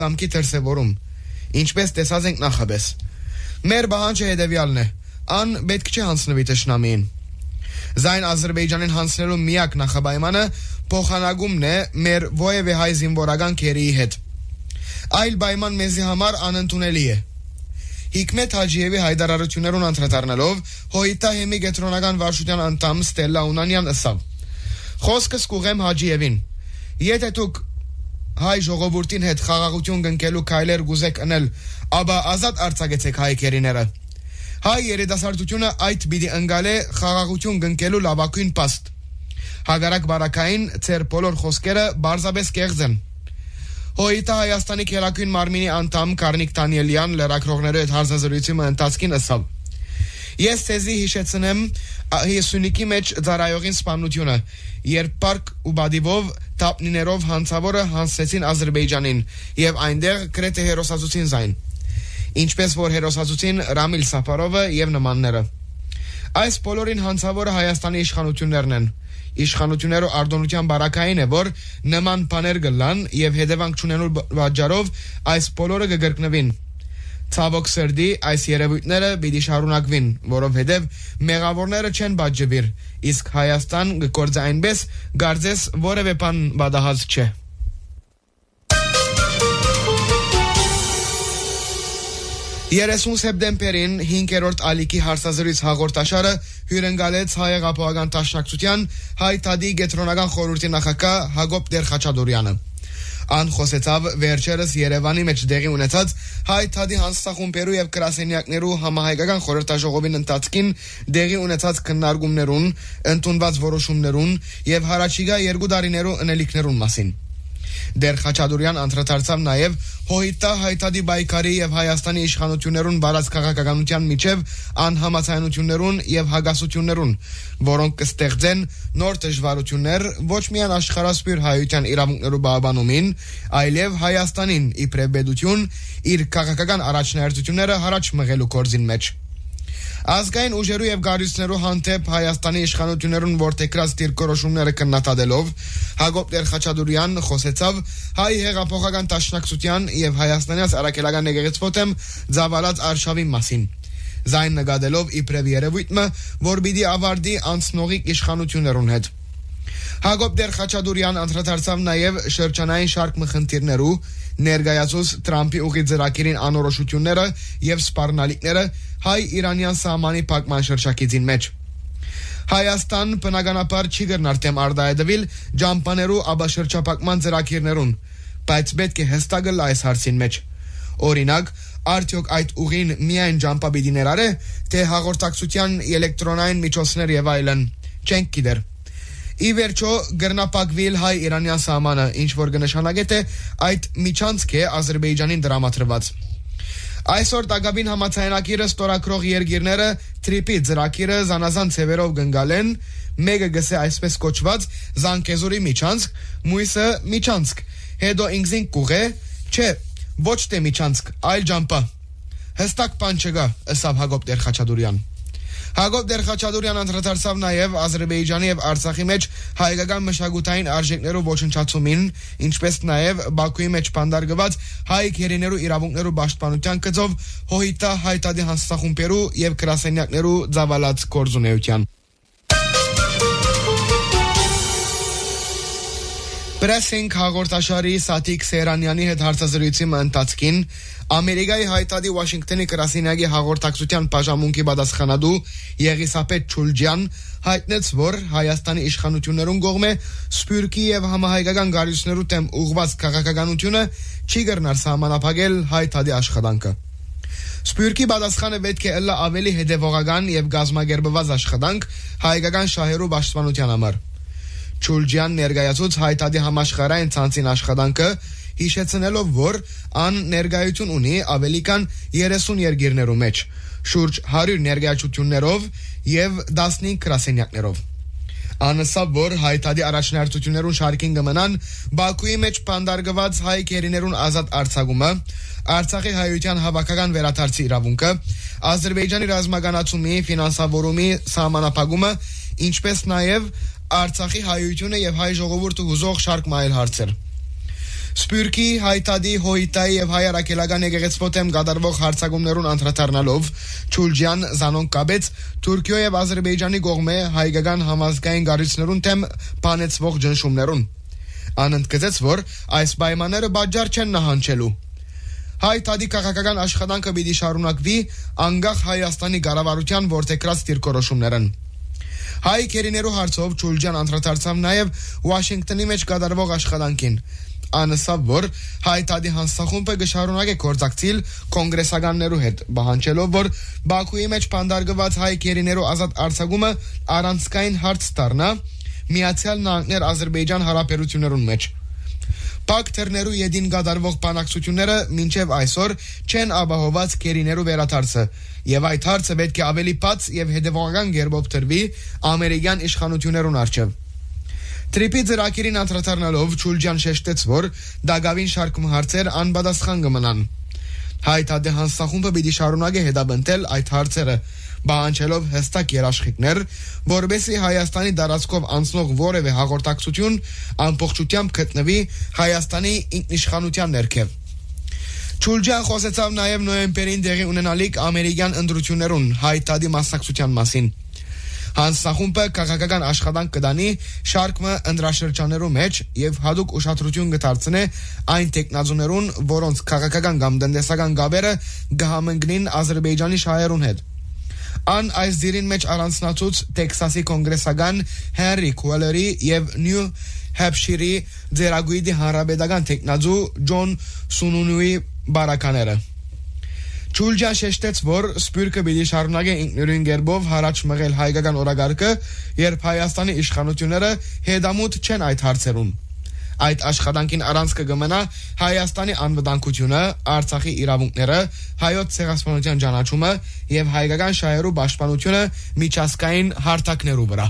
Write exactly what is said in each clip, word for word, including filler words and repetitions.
Ամքի դրսևորում, ինչպես տեսած ենք նախաբես։ Մեր բանջը հետևյալն է, ան պետք չէ հանձնվի թշնամիին։ Զայն Ադրբեջանին հանձնելու միակ նախապայմանը փոխանակումն է մեր ովևէ հայ զինվորական քերիի հետ։ Այլ պայման մեզի համար անընդունելի է։ Հիկմետ Հաջիևի հայտարարություններուն անդրադառնալով Հոյիտահեմի գետրոնական վարչության անդամ Ստելլա Ունանյան ասավ. Խոսքս կուղեմ Հաջիևին. Եթե դուք հայ ժողովրդին հետ խաղաղություն կնքելու քայլեր գուզեք անել, ապա ազատ արձակեցեք հայ քերիները։ Հայ երիտասարդությունը այդ պիտի ընկալե խաղաղություն կնքելու լավագույն փաստ։ Հագարակ բարակային ծեր բոլոր խոսքերը բարձաբես կեղծ են։ Հոյիտա Հայաստանի քերակույն մարմինի անդամ Կարնիկ Դանիելյան լրագրողների հետ հարցազրույցի ընթացքին ասավ. Ես ցեզի հիշեցնեմ հիսունիկի մեջ ծառայողին սպանությունը, երբ Պարկ ու Բադիվով տապնիներով հանցավորը հանցեցին Ադրբեջանին եւ այնտեղ գրեթե հերոսացուցին զայն, ինչպես որ հերոսացուցին Ռամիլ Սաֆարովը եւ նմանները։ Այս բոլորին հանցավորը Հայաստանի իշխանություններն են։ Իշխանությունները արտոնության բարակային է, որ նման բաներ գլան եւ հետևանք չունենալու պատճառով այս բոլորը կգրկնվին։ Ցավոք սրտի այս երևույթները պիտի շարունակվին, որովհետեւ մեղավորները չեն բաժջվիր, իսկ Հայաստան գործը այնպես գարձես որևէ բան բադահած չէ։ երեսուն սեպտեմբերին հինգերորդ ալիքի հարցազրույց հաղորդաշարը հյուրընկալեց հայ հեղափոխական դաշնակցության հայ թադի գետրոնական խորհրդի նախագահ Հակոբ Տեր-Խաչատուրյանը։ Ան խոսեցավ վերջերս Երևանի մեջ տեղի ունեցած հայ թադի հանձնախումբերու եւ գրասենյակներու համահայկական խորհրդաժողովին ընթացքին տեղի ունեցած քննարկումներուն, ընդունված որոշումներուն եւ հարաճիգա երկու տարիներու ընելիքներուն մասին։ Դեր Խաչատուրյան անդրադարձավ նաև Հոյիտա հայտարարի բայկարի եւ Հայաստանի իշխանություններուն բարձ քաղաքականության միջև անհամաձայնություններուն եւ հագասություններուն, որոնք կստեղծեն նոր դժվարություններ ոչ միայն աշխարհասփյուր հայության իրավունքներու բավանումին, այլև Հայաստանին իբրև պետություն իր քաղաքական առաջնահերթությունները հարաճ մղելու կորձին մեջ։ Ազգային ուժերու եւ գարույցներու հանդեպ Հայաստանի իշխանություններուն որտեգրած դիրքորոշումները քննադատելով Հակոբ Տեր-Խաչատուրյան խոսեցավ հայ հեղափոխական դաշնակցության եւ Հայաստանյաց առաքելական եկեղեցվոտեմ ծավալած արշավի մասին։ Զայն նկատելով իբրև երևույթը, որ պիտի ավարտի անցնողիկ իշխանություններուն հետ։ Հակոբ Տեր-Խաչատուրյան անդրադարձավ նաև շրջանային շարք մխնդիրներու, ներկայացուց Թրամփի ուղի ծրագիրին անորոշությունները եւ սպառնալիքները հայ-իրանյան սահմանի փակման շրջակիցին մեջ։ Հայաստան բնականաբար չի գնար դեմ արտահայտվել ջամփաներու աբաշրջապակման ծրագիրներուն, բայց պետք է հստակել այս հարցին մեջ։ Օրինակ, արդյոք այդ ուղին միայն ջամփա պիտի ներառե, թե հաղորդակցության էլեկտրոնային միջոցներ եւ այլն, չենք գիտեր։ Ի վերջո գրնապակվիլ հայ-իրանյան սահմանը, ինչ որ կնշանակե թե այդ միջանցք է Ադրբեջանին դրամատրված։ Այսօր Տագաբին համաձայնակիրը ստորագրող երկիրները Թրիպի ծրագիրը զանազան ցևերով կընկալեն, մեկը գսե այսպես կոչված Զանգեզուրի միջանցք, մյուսը միջանցք, հետո ինքզին կուղե, չէ, ոչ թե միջանցք, այլ ջամփա։ Հստակ բան չկա, ըսավ Հակոբ Տեր-Խաչատուրյան։ Հակոբ Տեր-Խաչատուրյան անդրադարձավ նաև Ադրբեջանի եւ Արցախի մեջ հայկական մշակութային արժեքներու ոչնչացումին, ինչպես նաև Բաքուի մեջ բանդարգված հայ քերիներու իրավունքներու պաշտպանության գծով Հոյիտա հայտարարի հանձնախումբերու եւ գրասենյակներու ծավալած գործունեության։ Պրեսինգ հաղորդաշարի Սաթիկ Սերանյանի հետ հարցազրույցի ընթացքին Ամերիկայի հայտարարի Վաշինգտոնի գրասենյակի հաղորդակցության բաժանմունքի պատասխանատու Եղիսապետ Չուլջյան հայտնեց, որ Հայաստանի իշխանություններուն կողմէ սփյուռքի եւ համահայկական գարույցներու դեմ ուղղված քաղաքականությունը չի կրնար սահմանափակել հայտարարի աշխատանքը։ Սփյուռքի պատասխանը պետք է ըլլա ավելի հետևողական եւ գազմագերբված աշխատանք հայկական շահերու պաշտպանության համար։ Չուլջյան ներկայացուց հայտարարի համաշխարհային ցանցին աշխատանքը հիշեցնելով, որ ան ներկայություն ունի ավելի քան երեսուն երկիրներու մեջ, շուրջ հարյուր ներկայացություններով եւ տասնհինգ գրասենյակներով։ Անսավ, որ հայտարարի առաջնահերթություններուն շարքին կմնան Բաքուի մեջ բանդարգված հայ քերիներուն ազատ արձակումը, Արցախի հայության հավաքական վերադարձի իրավունքը, Ադրբեջանի ռազմականացումի ֆինանսավորումի սահմանափակումը, ինչպես նաեւ Արցախի հայությունը եւ հայ ժողովուրդը հուզող շարք այլ հարցեր։ Սպյուրքի, Հայտադի, Հոյիտայի եւ հայ առաքելական եկեղեցվո դեմ կատարվող հարձակումներուն անդրադառնալով Չուլջյան Զանոն Կաբեց Թուրքիո եւ Ադրբեջանի կողմէ հայկական համազգային գառույցներուն դեմ բանեցվող ճնշումներուն։ Ան ընդգծեց, որ այս պայմանները բաժար չեն նահանջելու։ Հայտադի քաղաքական աշխատանքը պիտի շարունակվի անկախ Հայաստանի կառավարության որդեգրած դիրքորոշումներն։ Հայ քերիներու հարցով Չուլջյան անդրադարձավ նաեւ Վաշինգտոնի մեջ կատարվող աշխատանքին։ Անսավ, որ Հայտադի հանձնախումբը կշարունակի գործակցել կոնգրեսականներու հետ, բանջելով, որ Բաքուի մեջ փանդարգված հայ քերիներու ազատ արձակումը առանցքային հարց դառնա Միացյալ Նահանգներ Ադրբեջան հարաբերություններուն մեջ։ Պակտերներու յետին կատարվող բանակցությունները մինչև այսօր չեն ապահովված քերիներու վերադարձը, եւ այդ հարցը պետք է ավելի բաց եւ հետեւողական կերպով դրվի ամերիկյան իշխանություններուն առջեւ։ Տրիպի ծրագիրին անդրադառնալով Չուլջյան շեշտեց, որ դակավին շարքում հարցեր անպատասխան կմնան։ Հայտադի հանձնախումբը պիտի շարունակի հետապնդել այդ հարցերը, բանջելով հստակ երաշխիքներ, որբեսի Հայաստանի տարածքով անցնող որևէ հաղորդակցություն ամբողջությամբ գտնվի Հայաստանի ինքնիշխանության ներքև։ Չուլջյան խոսեցավ նաև նոյեմբերին տեղի ունենալիք ամերիկյան ընտրություններուն Հայտադի մասնակցության մասին։ Հանձնախումբը քաղաքական աշխատանք կդանի շարքը ընտրաշրջաններու մեջ եւ հadoop ուշադրություն կդարձնե այն տեխնազուներուն, որոնց քաղաքական կամ տնտեսական գաբերը կհամընկնին Ադրբեջանի շահերուն հետ։ Ան այս դիրին մեջ առանձնացուց Տեքսասի կոնգրեսական Հենրի Քուելերի եւ Նյու Հեմփշիրի ձերագույդի հանրապետական տեխնազու Ջոն Սունունուի բարակաները։ Չուլջյան շեշտեց, որ Սպյուրքը պիտի շարունակի ինքնուրույն կերպով հարաճ մղել հայկական օրագարկը, երբ Հայաստանի իշխանությունները հետամուտ չեն այդ հարցերուն։ Այդ աշխատանքին առանցքը կմնա Հայաստանի անվտանգությունը, Արցախի իրավունքները, հայոց ցեղասպանության ճանաչումը եւ հայկական շահերու պաշտպանությունը միջազգային հարթակներու վրա։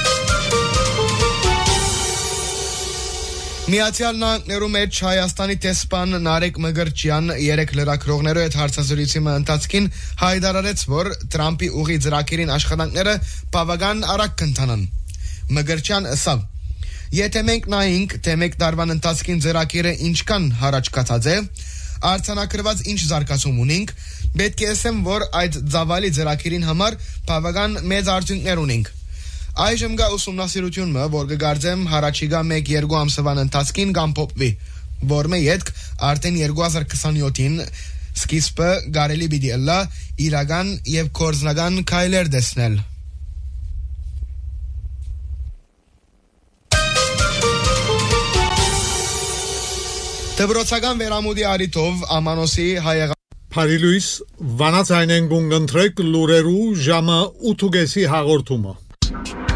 Միացյալ Նահանգներու մեջ Հայաստանի տեսփան Նարեկ Մգրչյան երեք լրագրողներու հետ հարցազրույցի ընթացքին հայտարարեց, որ Թրամփի ուղի ծրագիրին աշխատանքները բավական արագ կընթանան։ Մգրչյան ասավ. Եթե մենք նայենք, թե մեկ տարվան ընթացքին ծրագիրը ինչքան հարաճ կացած է, արձանագրված ինչ զարգացում ունենք, պետք է ասեմ, որ այդ ծավալի ծրագիրին համար բավական մեծ արդյունքներ ունենք։ Այժմ գա ուսումնասիրությունը, որ կգարձեմ հարաճիգա մեկ-երկու ամսվան ընթացքին կամ փոփվի, որ մե յետք արդեն երկու հազար քսանյոթին սկիզբը գարելի պիտի ըլլա իրական եւ կորձնական քայլեր դեսնել։ Դբրոցական վերամուտի արիտով Ամանոսի հայեղան Փարիլույս վանացային են գունգընտրեք լուրերու ժամը ութուգեսի հաղորդումը։